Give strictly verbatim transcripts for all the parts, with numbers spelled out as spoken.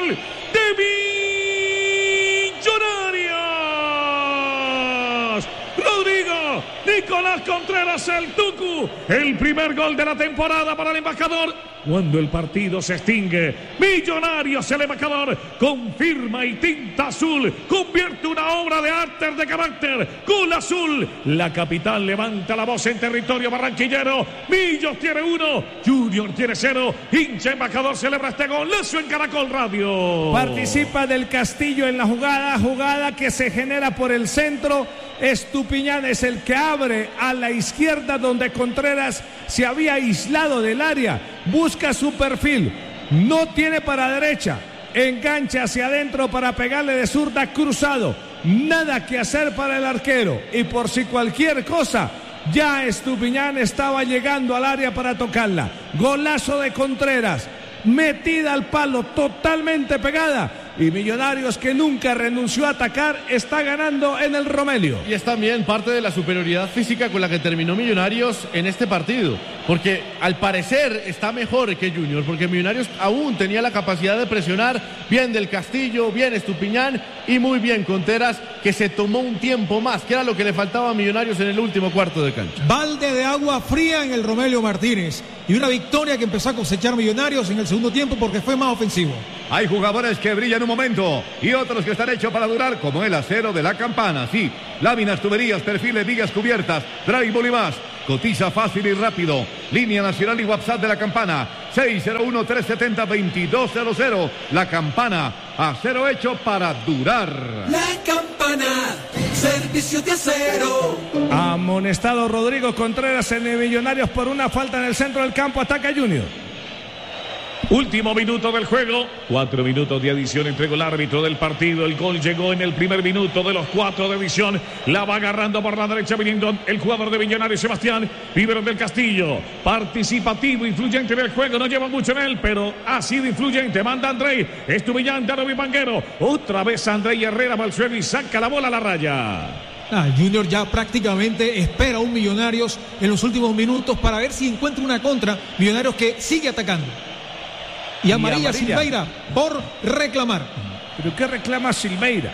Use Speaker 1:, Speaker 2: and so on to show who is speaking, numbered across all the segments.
Speaker 1: gol de Millonarios. Rodrigo Nicolás Contreras, el Tucu, el primer gol de la temporada para el embajador. Cuando el partido se extingue, Millonarios, el embajador, con firma y tinta azul, convierte una obra de arte de carácter. Gol azul. La capital levanta la voz en territorio barranquillero. Millos tiene uno, Junior tiene cero. Hincha embajador celebra este golazo en Caracol Radio.
Speaker 2: Participa del Castillo en la jugada, jugada que se genera por el centro. Estupiñán es el que abre a la izquierda donde Contreras se había aislado del área. Busca su perfil, no tiene para derecha, engancha hacia adentro para pegarle de zurda, cruzado. Nada que hacer para el arquero, y por si cualquier cosa, ya Estupiñán estaba llegando al área para tocarla. Golazo de Contreras, metida al palo, totalmente pegada. Y Millonarios, que nunca renunció a atacar, está ganando en el Romelio.
Speaker 3: Y es también parte de la superioridad física con la que terminó Millonarios en este partido, porque al parecer está mejor que Junior, porque Millonarios aún tenía la capacidad de presionar. Bien del Castillo, bien Estupiñán y muy bien Contreras, que se tomó un tiempo más, que era lo que le faltaba a Millonarios en el último cuarto de cancha.
Speaker 4: Balde de agua fría en el Romelio Martínez, y una victoria que empezó a cosechar Millonarios en el segundo tiempo porque fue más ofensivo.
Speaker 5: Hay jugadores que brillan un momento y otros que están hechos para durar, como el acero de la Campana. Sí, láminas, tuberías, perfiles, vigas cubiertas, drywall y más. Cotiza fácil y rápido. Línea nacional y WhatsApp de la Campana, seis cero uno, tres siete cero, dos dos cero cero. La Campana, acero hecho para durar.
Speaker 6: La Campana, servicio de acero.
Speaker 2: Amonestado Rodrigo Contreras en Millonarios por una falta en el centro del campo. Ataca Junior.
Speaker 1: Último minuto del juego. Cuatro minutos de adición entregó el árbitro del partido. El gol llegó en el primer minuto de los cuatro de adición. La va agarrando por la derecha, viniendo el jugador de Millonarios, Sebastián Vivero del Castillo. Participativo, influyente en el juego. No lleva mucho en él, pero ha sido influyente. Manda Andrei. Estupiñán, Darovi Banguero. Otra vez Andrei Herrera va al suelo y saca la bola a la raya.
Speaker 4: Ah, Junior ya prácticamente espera a un Millonarios en los últimos minutos para ver si encuentra una contra. Millonarios que sigue atacando. Y amarilla, y amarilla Silveira por reclamar.
Speaker 2: ¿Pero qué reclama Silveira?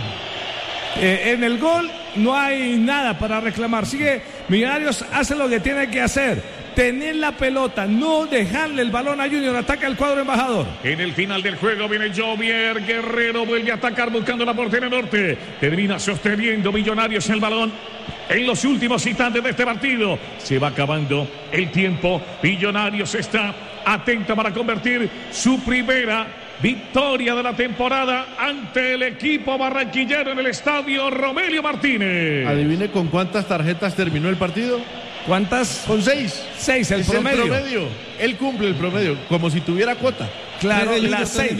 Speaker 2: Eh, en el gol no hay nada para reclamar. Sigue, Millonarios hace lo que tiene que hacer. Tener la pelota, no dejarle el balón a Junior. Ataca el cuadro embajador.
Speaker 1: En el final del juego viene Jovier Guerrero, vuelve a atacar buscando la portería norte. Termina sosteniendo Millonarios el balón. En los últimos instantes de este partido se va acabando el tiempo. Millonarios está atento para convertir su primera victoria de la temporada ante el equipo barranquillero en el estadio Romelio Martínez.
Speaker 3: Adivine con cuántas tarjetas terminó el partido.
Speaker 2: ¿Cuántas?
Speaker 3: Con seis.
Speaker 2: Seis, el
Speaker 3: es
Speaker 2: promedio.
Speaker 3: El promedio. Él cumple el promedio, como si tuviera cuota.
Speaker 2: Claro, las seis.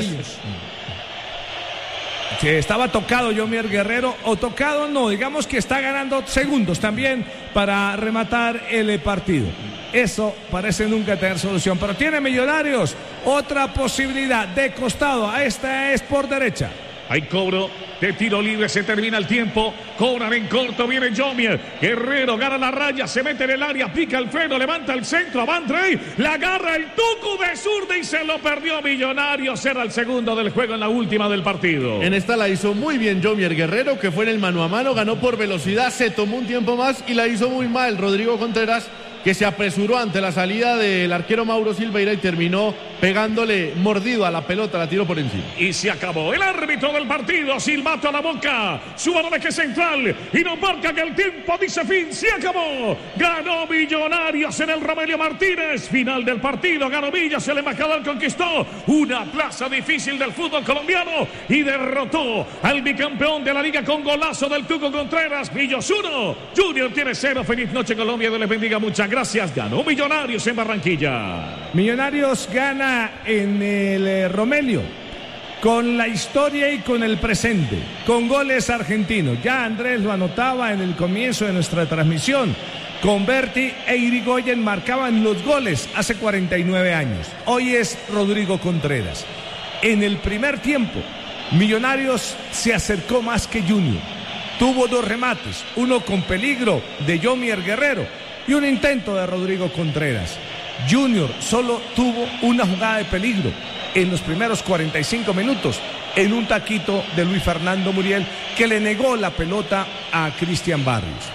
Speaker 2: Que estaba tocado Jomier Guerrero, o tocado no, digamos que está ganando segundos también para rematar el partido. Eso parece nunca tener solución, pero tiene Millonarios otra posibilidad de costado. A esta es por derecha.
Speaker 1: Hay cobro de tiro libre, se termina el tiempo. Cobran en corto, viene Jomier Guerrero, gana la raya, se mete en el área, pica el freno, levanta el centro, va Andrei, la agarra el Tucu de zurda y se lo perdió Millonarios. Era el segundo del juego en la última del partido.
Speaker 3: En esta la hizo muy bien Jomier Guerrero, que fue en el mano a mano, ganó por velocidad, se tomó un tiempo más y la hizo muy mal Rodrigo Contreras, que se apresuró ante la salida del arquero Mauro Silveira y terminó pegándole mordido a la pelota, la tiró por encima.
Speaker 1: Y se acabó. El árbitro del partido, silbato a la boca, su balón es central y nos marca que el tiempo dice fin, se acabó. Ganó Millonarios en el Romelio Martínez. Final del partido, ganó Millas, el embajador conquistó una plaza difícil del fútbol colombiano y derrotó al bicampeón de la liga con golazo del Tuco Contreras. Millos uno, Junior tiene cero. Feliz noche Colombia, Dios les bendiga, muchas gracias. Ganó Millonarios en Barranquilla.
Speaker 2: Millonarios gana en el eh, Romelio con la historia y con el presente, con goles argentinos. Ya Andrés lo anotaba en el comienzo de nuestra transmisión. Converti e Irigoyen marcaban los goles hace cuarenta y nueve años. Hoy es Rodrigo Contreras. En el primer tiempo, Millonarios se acercó más que Junior. Tuvo dos remates, uno con peligro de Jomier Guerrero y un intento de Rodrigo Contreras. Junior solo tuvo una jugada de peligro en los primeros cuarenta y cinco minutos en un taquito de Luis Fernando Muriel que le negó la pelota a Cristian Barrios.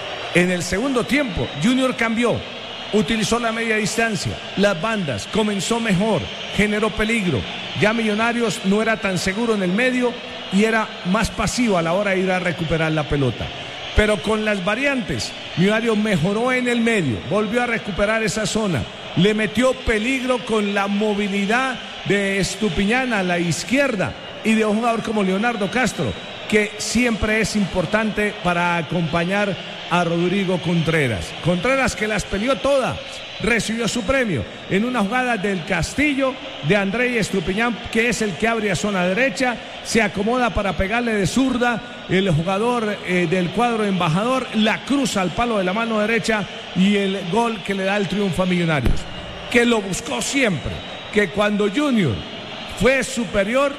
Speaker 2: En el segundo tiempo, Junior cambió, utilizó la media distancia, las bandas, comenzó mejor, generó peligro. Ya Millonarios no era tan seguro en el medio y era más pasivo a la hora de ir a recuperar la pelota. Pero con las variantes, Millonarios mejoró en el medio, volvió a recuperar esa zona, le metió peligro con la movilidad de Estupiñán a la izquierda y de un jugador como Leonardo Castro, que siempre es importante para acompañar a Rodrigo Contreras. Contreras que las peleó todas, recibió su premio en una jugada del Castillo de Andrei Estupiñán, que es el que abre a zona derecha, se acomoda para pegarle de zurda, el jugador eh, del cuadro embajador la cruza al palo de la mano derecha y el gol que le da el triunfo a Millonarios, que lo buscó siempre, que cuando Junior fue superior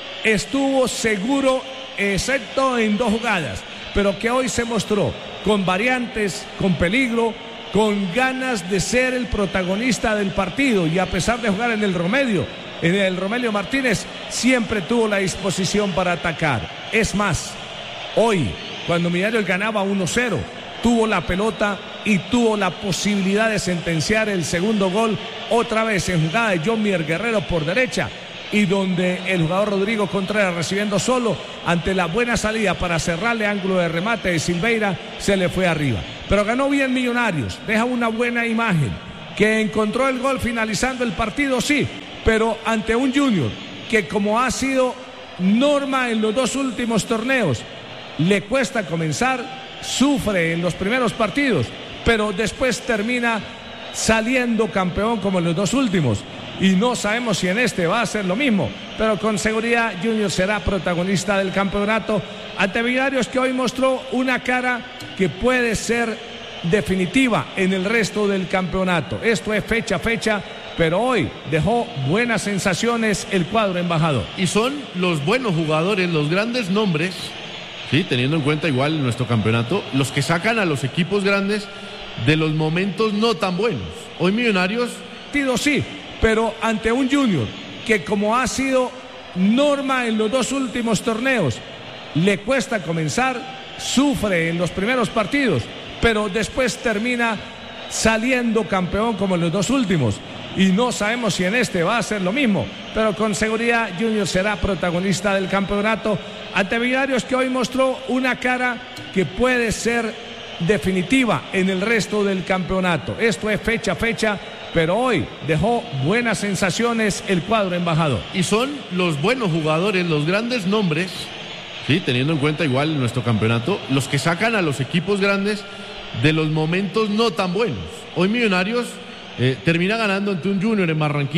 Speaker 2: estuvo seguro, excepto en dos jugadas, pero que hoy se mostró con variantes, con peligro, con ganas de ser el protagonista del partido, y a pesar de jugar en el Romelio, en el Romelio Martínez, siempre tuvo la disposición para atacar. Es más, hoy, cuando Millonarios ganaba uno cero, tuvo la pelota y tuvo la posibilidad de sentenciar el segundo gol, otra vez en jugada de John Mier Guerrero por derecha, y donde el jugador Rodrigo Contreras, recibiendo solo, ante la buena salida para cerrarle ángulo de remate de Silveira, se le fue arriba. Pero ganó bien Millonarios, deja una buena imagen, que encontró el gol finalizando el partido, sí, pero ante un Junior que, como ha sido norma en los dos últimos torneos, le cuesta comenzar, sufre en los primeros partidos, pero después termina saliendo campeón como en los dos últimos. Y no sabemos si en este va a ser lo mismo, pero con seguridad Junior será protagonista del campeonato ante Millonarios, que hoy mostró una cara que puede ser definitiva en el resto del campeonato. Esto es fecha a fecha, pero hoy dejó buenas sensaciones el cuadro embajador.
Speaker 3: Y son los buenos jugadores, los grandes nombres, sí, teniendo en cuenta igual nuestro campeonato, los que sacan a los equipos grandes de los momentos no tan buenos. Hoy Millonarios,
Speaker 2: sí, pero ante un Junior que, como ha sido norma en los dos últimos torneos, le cuesta comenzar, sufre en los primeros partidos, pero después termina saliendo campeón como en los dos últimos. Y no sabemos si en este va a ser lo mismo, pero con seguridad Junior será protagonista del campeonato ante Millonarios, que hoy mostró una cara que puede ser definitiva en el resto del campeonato. Esto es fecha a fecha, pero hoy dejó buenas sensaciones el cuadro embajador.
Speaker 3: Y son los buenos jugadores, los grandes nombres, sí, teniendo en cuenta igual nuestro campeonato, los que sacan a los equipos grandes de los momentos no tan buenos. Hoy Millonarios eh, termina ganando ante un Junior en Barranquilla.